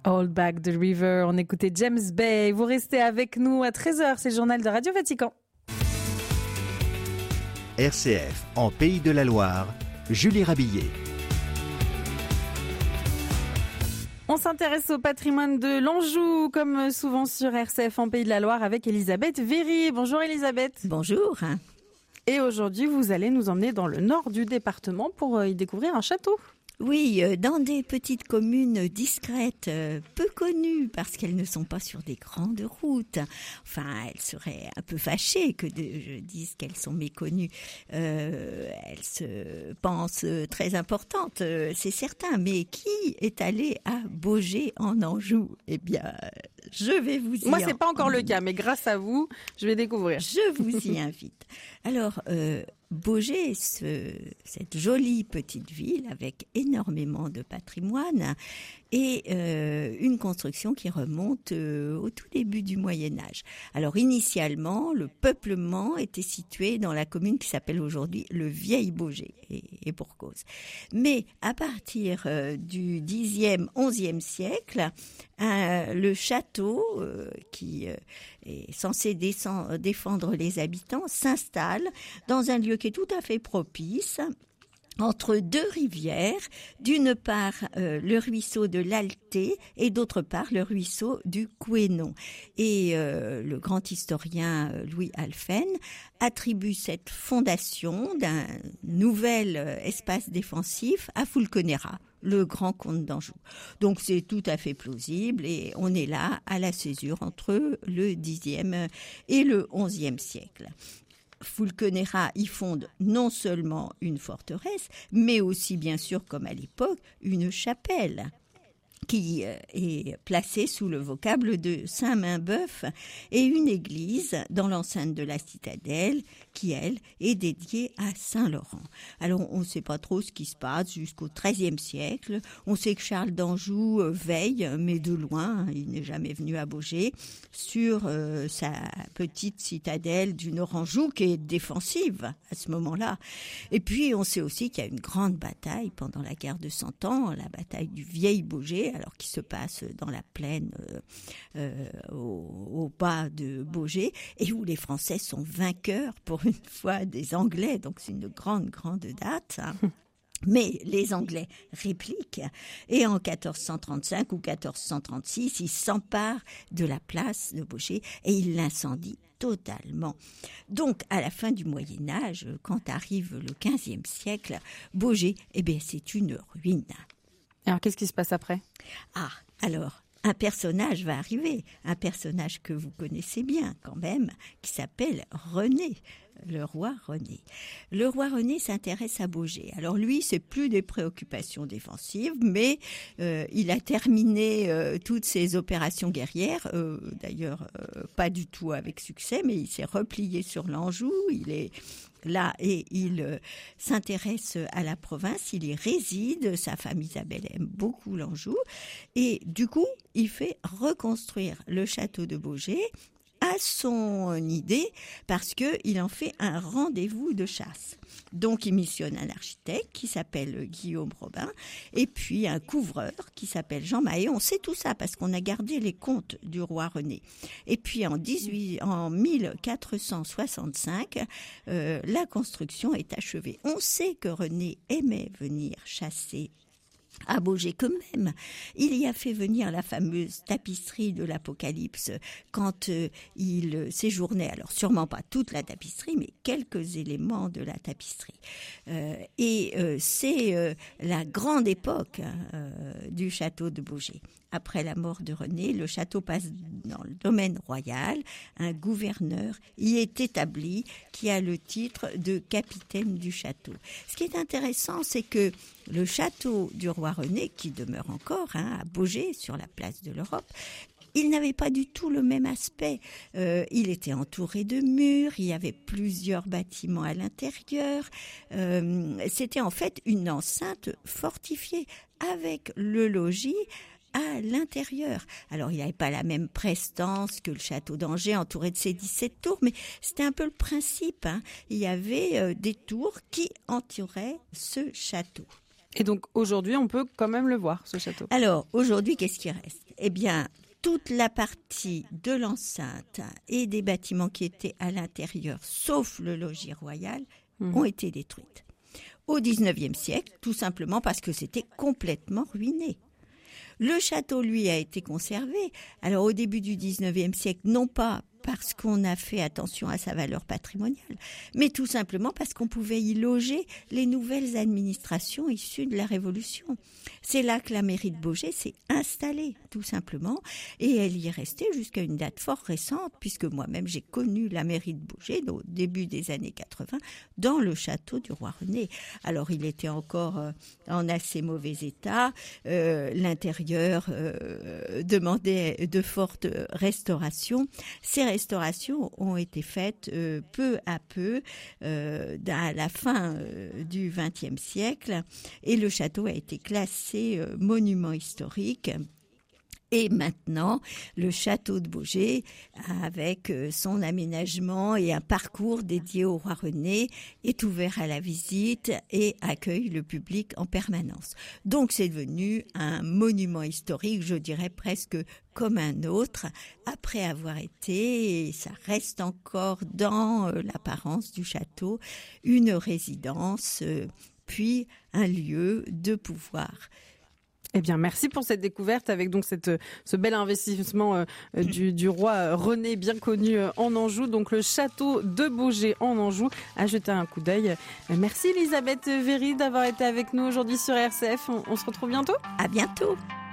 Hold Back the River, on écoutait James Bay. Vous restez avec nous à 13h, c'est le journal de Radio Vatican. RCF en Pays de la Loire, Julie Rabillet. On s'intéresse au patrimoine de l'Anjou, comme souvent sur RCF en Pays de la Loire, avec Elisabeth Véry. Bonjour Elisabeth. Bonjour. Et aujourd'hui, vous allez nous emmener dans le nord du département pour y découvrir un château. Oui, dans des petites communes discrètes, peu connues parce qu'elles ne sont pas sur des grandes routes. Enfin, elles seraient un peu fâchées que je dise qu'elles sont méconnues. Elles se pensent très importantes, c'est certain. Mais qui est allé à Baugé en Anjou ? Eh bien, je vais vous y Moi, c'est pas encore le cas, mais grâce à vous, je vais découvrir. Je vous y invite. Alors, Baugé, cette jolie petite ville avec énormément de patrimoine et une construction qui remonte au tout début du Moyen-Âge. Alors initialement, le peuplement était situé dans la commune qui s'appelle aujourd'hui le Vieil-Baugé, et pour cause. Mais à partir du 10e, 11e siècle, le château qui est censé défendre les habitants s'installe dans un lieu qui est tout à fait propice, entre deux rivières, d'une part le ruisseau de l'Alté et d'autre part le ruisseau du Couesnon. Et le grand historien Louis Alphen attribue cette fondation d'un nouvel espace défensif à Fulconera, le grand comte d'Anjou. Donc c'est tout à fait plausible et on est là à la césure entre le Xe et le XIe siècle. Fulconera y fonde non seulement une forteresse, mais aussi, bien sûr, comme à l'époque, une chapelle qui est placée sous le vocable de Saint-Maimboeuf et une église dans l'enceinte de la citadelle qui, elle, est dédiée à Saint-Laurent. Alors, on ne sait pas trop ce qui se passe jusqu'au XIIIe siècle. On sait que Charles d'Anjou veille, mais de loin, il n'est jamais venu à Baugé, sur sa petite citadelle du Nord-Anjou qui est défensive à ce moment-là. Et puis, on sait aussi qu'il y a une grande bataille pendant la guerre de Cent Ans, la bataille du Vieil-Baugé, alors qui se passe dans la plaine au bas de Baugé, et où les Français sont vainqueurs pour une fois des Anglais, donc c'est une grande date. Mais les Anglais répliquent et en 1435 ou 1436, ils s'emparent de la place de Baugé et ils l'incendient totalement. Donc, à la fin du Moyen-Âge, quand arrive le XVe siècle, Baugé, c'est une ruine. Alors, qu'est-ce qui se passe après ? Alors, un personnage va arriver, un personnage que vous connaissez bien quand même, qui s'appelle René, le roi René. Le roi René s'intéresse à Baugé. Alors lui, c'est plus des préoccupations défensives, mais il a terminé toutes ses opérations guerrières, d'ailleurs pas du tout avec succès, mais il s'est replié sur l'Anjou, il est là et il s'intéresse à la province, il y réside, sa femme Isabelle aime beaucoup l'Anjou et du coup il fait reconstruire le château de Baugé à son idée parce qu'il en fait un rendez-vous de chasse. Donc il missionne un architecte qui s'appelle Guillaume Robin et puis un couvreur qui s'appelle Jean Mahé. On sait tout ça parce qu'on a gardé les comptes du roi René. Et puis en 1465, la construction est achevée. On sait que René aimait venir chasser à Baugé, que même il y a fait venir la fameuse tapisserie de l'Apocalypse quand il séjournait, alors sûrement pas toute la tapisserie, mais quelques éléments de la tapisserie. C'est la grande époque du château de Baugé. Après la mort de René, le château passe dans le domaine royal. Un gouverneur y est établi qui a le titre de capitaine du château. Ce qui est intéressant, c'est que le château du roi René, qui demeure encore à Baugé, sur la place de l'Europe, il n'avait pas du tout le même aspect. Il était entouré de murs, il y avait plusieurs bâtiments à l'intérieur. C'était en fait une enceinte fortifiée avec le logis à l'intérieur. Alors, il n'avait pas la même prestance que le château d'Angers entouré de ses 17 tours, mais c'était un peu le principe. Il y avait des tours qui entouraient ce château. Et donc aujourd'hui, on peut quand même le voir, ce château. Alors aujourd'hui, qu'est-ce qui reste ? Eh bien, toute la partie de l'enceinte et des bâtiments qui étaient à l'intérieur, sauf le logis royal, ont été détruites. Au XIXe siècle, tout simplement parce que c'était complètement ruiné. Le château, lui, a été conservé. Alors, au début du XIXe siècle, non pas parce qu'on a fait attention à sa valeur patrimoniale, mais tout simplement parce qu'on pouvait y loger les nouvelles administrations issues de la Révolution. C'est là que la mairie de Baugé s'est installée, tout simplement, et elle y est restée jusqu'à une date fort récente, puisque moi-même j'ai connu la mairie de Baugé au début des années 80 dans le château du roi René. Alors il était encore en assez mauvais état, l'intérieur demandait de fortes restaurations. Ces restaurations ont été faites peu à peu à la fin du XXe siècle et le château a été classé monument historique. Et maintenant, le château de Baugé, avec son aménagement et un parcours dédié au roi René, est ouvert à la visite et accueille le public en permanence. Donc c'est devenu un monument historique, je dirais presque comme un autre, après avoir été, et ça reste encore dans l'apparence du château, une résidence, puis un lieu de pouvoir. Eh bien, merci pour cette découverte avec donc ce bel investissement du roi René, bien connu en Anjou. Donc le château de Baugé en Anjou. À jeter un coup d'œil. Merci Elisabeth Véry d'avoir été avec nous aujourd'hui sur RCF. On se retrouve bientôt. À bientôt.